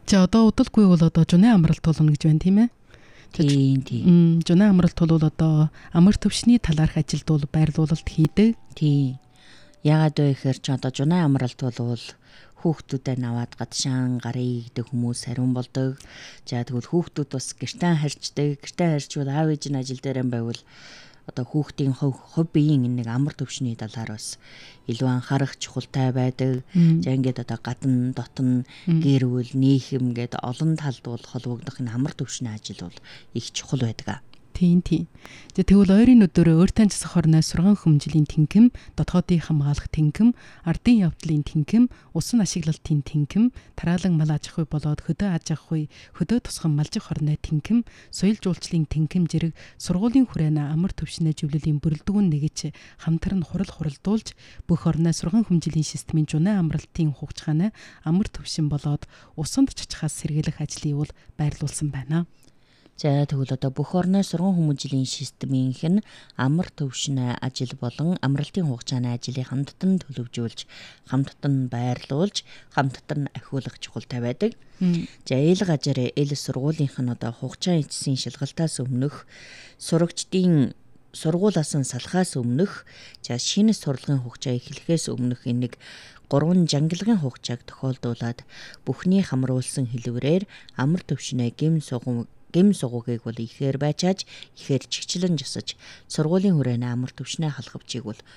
За одоо удалгүй бол одоо жуны амралт болно гэж байна тийм ээ? Тийм. Жуны амралт бол одоо амар төвшний талаарх ажилд бол байрлуулалт хийдэг. Тийм. Яагаад вэ гэхээр ч одоо жуны амралт бол хүүхдүүдээ наваад гадшаан гарыг гэдэг хүмүүс хариун болдог. За тэгвэл хүүхдүүд бас гэртээ харьцдаг. Гэртээ харьцвал аав ээж нь ажил дээр байвал одоо хүүхдийн хувь биеийн нэг амар төвшний талаар бас илүү анхаарах чухалтай байдаг. За ингээд одоо гадна дотн гэр бүл нийхэм гэдэг олон талд бол холбогдох энэ амар төвшний ажил бол их чухал байдаг. Тийм. Тэгвэл ойрын өдөөрөө өөртөө засах хорноо сурган хөмжлийн тэнхим, дотоодын хамгаалах тэнхим, ардын явдлын тэнхим, усан ашиглалтын тэнхим, тараалан мал аж ахуй болоод хөдөө аж ахуй, хөдөө тусган малжих хорноо тэнхим, соёл жуулчлалын тэнхим зэрэг сургуулийн хүрээний амар төвшний зөвлөлийн бүрэлдэхүүн нэгж хамтар нь хуралдуулж бүх орноо сурган хөмжлийн системийн жуны амралтын хугацааны амар төвшин болоод усанд чачхаас сэргийлэх ажлыг бол байрлуулсан байна. За тэгвэл одоо бүх орны сургууль хүмүүжлийн системийнх нь амар төвшин ажил болон амралтын хугацааны ажлыг хамттан төлөвжүүлж, хамттан байрлуулж, хамттан ахиулах чухалтай байдаг. За эл газар эл сургуулийнх нь одоо хугацааны эцсийн шалгалтаас өмнөх сурагчдын сургуулиас нь салахаас өмнөх за шинэ сурлагын хугацаа эхлэхээс өмнөх энэ 3 жангилгын хугацааг тохиолдуулаад бүхний хамруулсан хэлбэрээр амар төвшинээ гим сугуугийг бол ихээр байчааж ихээр чигчлэн жасаж сургуулийн хүрээний амар төвшнээ халахвчийг бол